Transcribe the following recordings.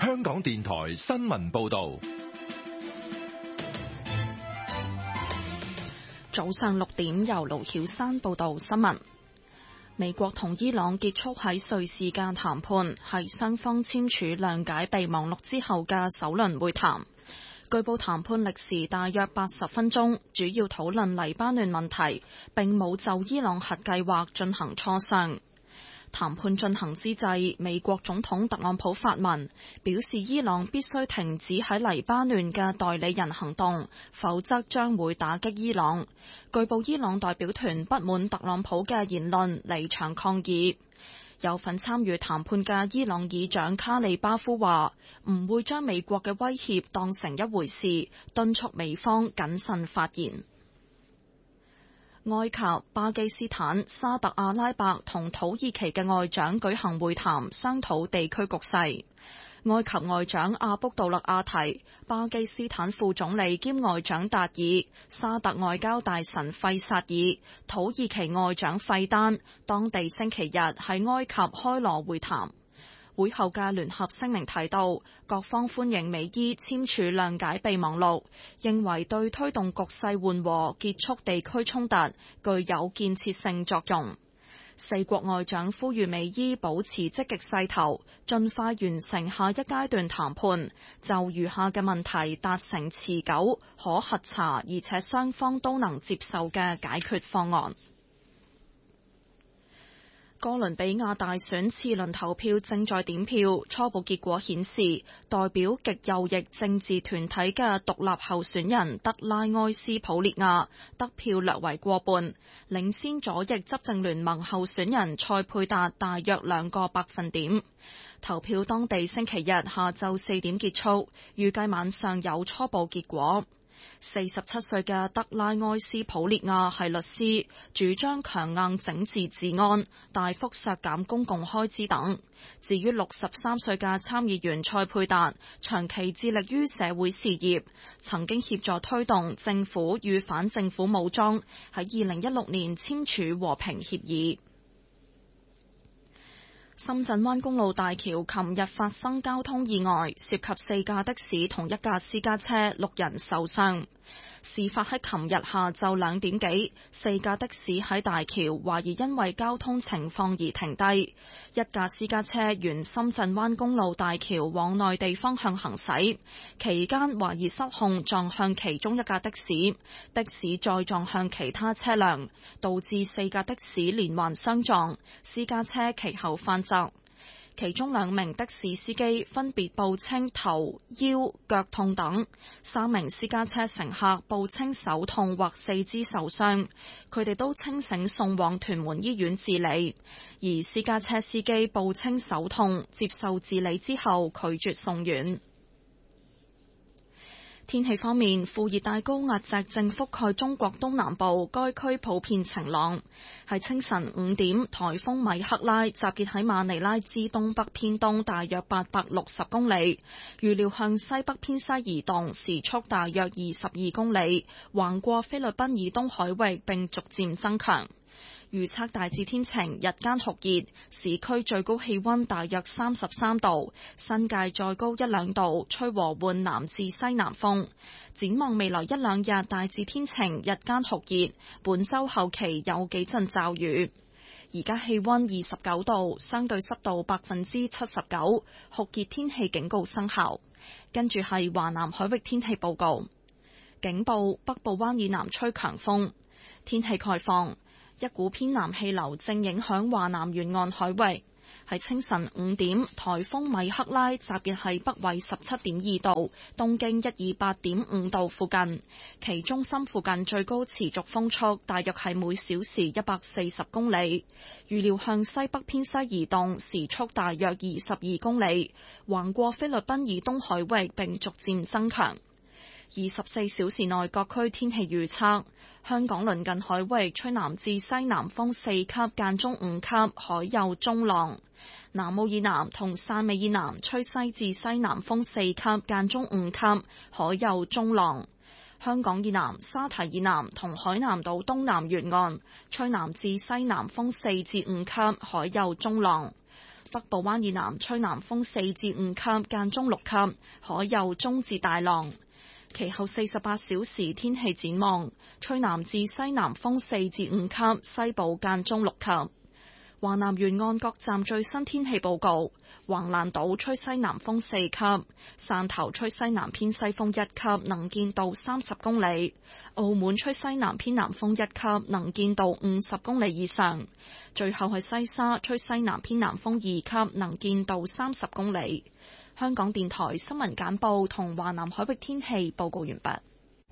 香港電台新聞報道。 早上6點，由盧曉珊報道新聞。美國同伊朗結束喺瑞士嘅談判，係雙方簽署諒解備忘錄之後嘅首輪會談。據報談判歷時大約80分鐘，主要討論黎巴嫩問題，並冇就伊朗核計劃進行磋商。談判進行之際，美國總統特朗普發文表示，伊朗必須停止喺黎巴嫩嘅代理人行動，否則將會打擊伊朗。據報伊朗代表團不滿特朗普嘅言論，離場抗議。有份參與談判嘅伊朗議長卡利巴夫話唔會將美國嘅威脅當成一回事，敦促美方謹慎發言。埃及、巴基斯坦、沙特阿拉伯同土耳其嘅外長舉行會談，商討地區局勢。埃及外長阿卜杜勒阿提、巴基斯坦副總理兼外長達爾、沙特外交大臣費薩爾、土耳其外長費丹，當地星期日喺埃及開羅會談。會後嘅聯合聲明提到，各方歡迎美伊簽署諒解備忘錄，認為對推動局勢緩和、結束地區衝突具有建設性作用。四國外長呼籲美伊保持積極勢頭，盡快完成下一階段談判，就餘下嘅問題達成持久、可核查而且雙方都能接受嘅解決方案。哥倫比亞大選次輪投票正在點票，初步結果顯示，代表極右翼政治團體嘅獨立候選人德拉埃斯普列亞得票略為過半，領先左翼執政聯盟候選人塞佩達大約2個百分點。投票當地星期日下晝4點結束，預計晚上有初步結果。47歲嘅德拉埃斯普列亞係律師，主張強硬整治治安、大幅削減公共開支等。至於63歲嘅參議員塞佩達，長期致力於社會事業，曾經協助推動政府與反政府武裝喺2016年簽署和平協議。深圳灣公路大橋琴日發生交通意外，涉及4架的士同1架私家車，6人受傷。事發喺琴日下晝2點幾，4架的士喺大橋懷疑因為交通情況而停低，1架私家車沿深圳灣公路大橋往內地方向行駛，期間懷疑失控撞向其中1架的士，的士再撞向其他車輛，導致4架的士連環相撞，私家車其後翻側。其中2名的士司機分別報稱頭、腰、腳痛等，3名私家車乘客報稱手痛或四肢受傷，佢哋都清醒送往屯門醫院治理，而私家車司機報稱手痛，接受治理之後拒絕送院。天氣方面，副熱帶高壓脊正覆蓋中國東南部，該區普遍晴朗。喺清晨5點，颱風米克拉集結喺馬尼拉之東北偏東大約860公里，預料向西北偏西移動，時速大約22公里，橫過菲律賓以東海域並逐漸增強。預測大致天晴，日間酷熱，市區最高氣溫大約33度，新界再高1-2度，吹和緩南至西南風。展望未來1-2日大致天晴，日間酷熱，本週後期有幾陣驟雨。而家氣溫29度，相對濕度79%，酷熱天氣警告生效。跟住係華南海域天氣報告，警報：北部灣以南吹強風，天氣概況。一股偏南氣流正影響華南沿岸海域。喺清晨5點，颱風米克拉集結喺北緯17.2度、東經128.5度附近，其中心附近最高持續風速大約係每小時140公里，預料向西北偏西移動，時速大約22公里，橫過菲律賓以東海域並逐漸增強。24小時內各區天氣預測：香港鄰近海域吹南至西南風4級，間中5級，海有中浪；南澳以南同汕尾以南吹西至西南風4級，間中5級，海有中浪；香港以南、沙堤以南同海南島東南沿岸吹南至西南風4至5級，海有中浪。 北部灣以南吹南風4至5級，間中6級，海有中至大浪。其後48小時天氣展望，吹南至西南風4至5級，西部間中6級。華南沿岸各站最新天氣報告：橫瀾島吹西南風4級，汕頭吹西南偏西風1級，能見度30公里；澳門吹西南偏南風1級，能見度50公里以上。最後係西沙吹西南偏南風2級，能見度30公里。香港電台新聞簡報同華南海域天氣報告完畢。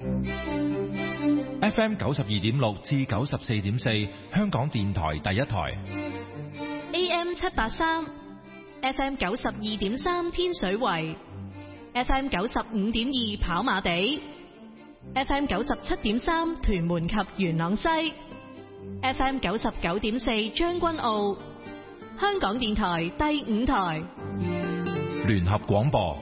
FM 92.6至94.4，香港電台第一台。 AM 783 FM 92.3天水圍 FM 95.2跑馬地 FM 97.3屯門及元朗西 FM 99.4將軍澳。香港電台第5台聯合廣播。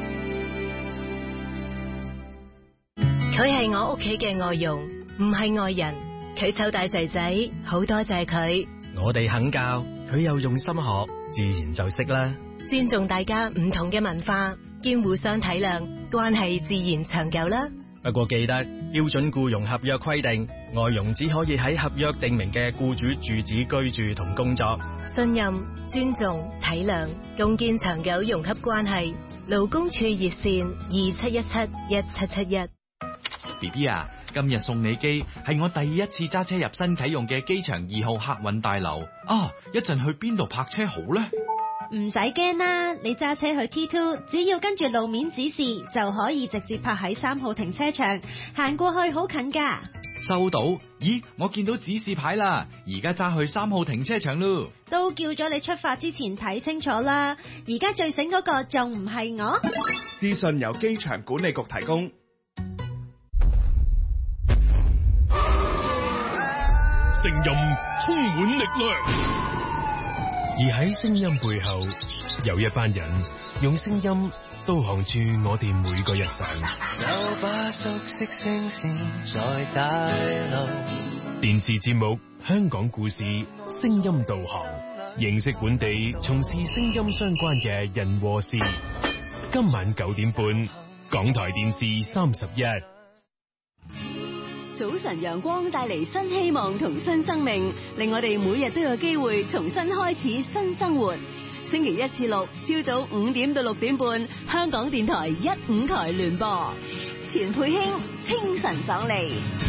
佢係我屋企嘅外傭，唔係外人。佢湊大仔仔，好多謝佢。 我哋肯教，佢又用心學，自然就識啦。 尊重大家唔同嘅文化，兼互相體諒，關係自然長久啦。 不過記得標準僱傭合約規定，外傭只可以喺合約訂明嘅僱主住址居住同工作。 信任、尊重、體諒，共建長久融洽關係。勞工處熱線27171771。 BB 啊，今日送你機係我第一次揸車入新啟用嘅機場2號客運大樓啊！一陣去邊度泊車好呢？ 唔使驚啦，你揸車去 T2，只要跟住路面指示就可以直接泊喺3號停車場，行過去好近噶。 收到？咦，我見到指示牌啦，而家揸去3號停車場咯。 都叫咗你出發之前睇清楚啦，而家最醒嗰個仲唔係我？ 資訊由機場管理局提供。 聲音充滿力量，而喺聲音背後，有一班人用聲音導航住我哋每個日常。 就把熟悉聲線再打漏。 電視節目《香港故事》聲音導航，認識本地從事聲音相關嘅人和事。今晚9點半，港台電視31。 早晨陽光帶嚟新希望同新生命，令我哋每日都有機會重新開始新生活。星期1至6朝早5點到6點半，香港電台1、5台聯播。錢佩卿清晨爽利。